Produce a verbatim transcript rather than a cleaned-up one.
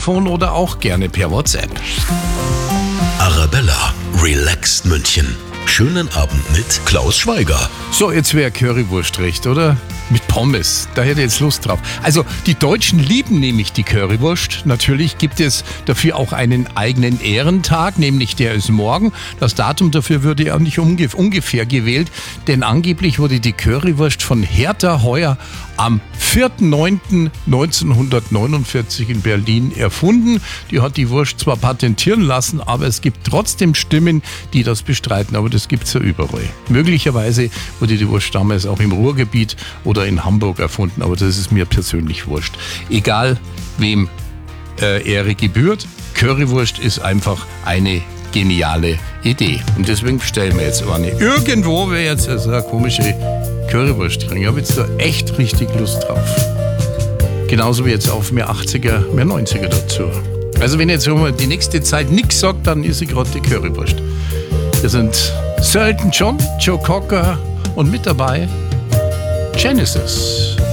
Telefon oder auch gerne per WhatsApp. Arabella, relaxed München. Schönen Abend mit Klaus Schweiger. So, jetzt wäre Currywurst recht, oder? Mit Pommes, da hätte ich jetzt Lust drauf. Also die Deutschen lieben nämlich die Currywurst. Natürlich gibt es dafür auch einen eigenen Ehrentag, nämlich der ist morgen. Das Datum dafür würde ja nicht umge- ungefähr gewählt, denn angeblich wurde die Currywurst von Hertha Heuer am vierten neunten neunzehnhundertneunundvierzig in Berlin erfunden. Die hat die Wurst zwar patentieren lassen, aber es gibt trotzdem Stimmen, die das bestreiten. Aber das gibt es ja überall. Möglicherweise wurde die Wurst damals auch im Ruhrgebiet oder in Hamburg erfunden, aber das ist mir persönlich wurscht. Egal, wem äh, Ehre gebührt, Currywurst ist einfach eine geniale Idee. Und deswegen bestellen wir jetzt eine. Irgendwo wäre jetzt so eine komische Currywurst drin. Ich habe jetzt da echt richtig Lust drauf. Genauso wie jetzt auf mehr achtziger, mehr neunziger dazu. Also wenn jetzt die nächste Zeit nichts sagt, dann ist sie gerade die Currywurst. Wir sind Sir Elton John, Joe Cocker und mit dabei Genesis.